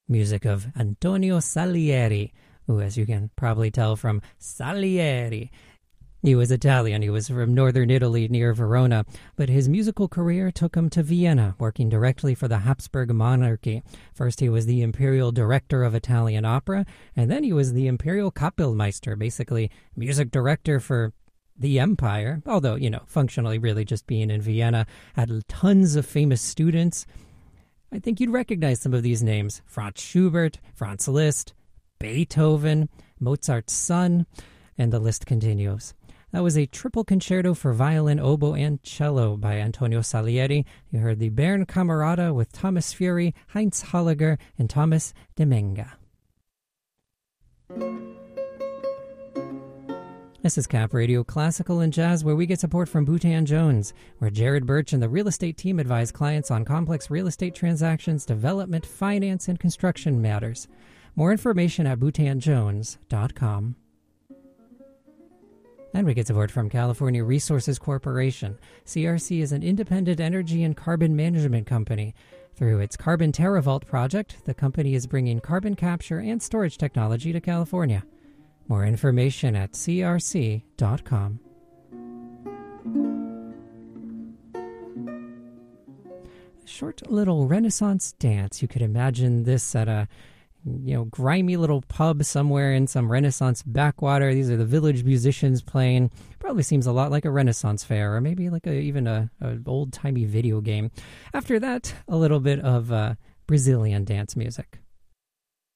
music of Antonio Salieri, who, as you can probably tell from Salieri, he was Italian. He was from northern Italy near Verona, but his musical career took him to Vienna, working directly for the Habsburg monarchy. First, he was the imperial director of Italian opera, and then he was the imperial Kapellmeister, basically music director for the empire, although, functionally really just being in Vienna. Had tons of famous students. I think you'd recognize some of these names: Franz Schubert, Franz Liszt, Beethoven, Mozart's son, and the list continues. That was a triple concerto for violin, oboe, and cello by Antonio Salieri. You heard the Bern Camerata with Thomas Fury, Heinz Holliger, and Thomas Demenga. This is Cap Radio Classical and Jazz, where we get support from Boutan Jones, where Jared Birch and the real estate team advise clients on complex real estate transactions, development, finance, and construction matters. More information at boutanjones.com. And we get support from California Resources Corporation. CRC is an independent energy and carbon management company. Through its Carbon TerraVault project, the company is bringing carbon capture and storage technology to California. More information at crc.com. A short little Renaissance dance. You could imagine this at a grimy little pub somewhere in some Renaissance backwater. These are the village musicians playing. Probably seems a lot like a Renaissance fair, or maybe like even a old-timey video game. After that, a little bit of Brazilian dance music.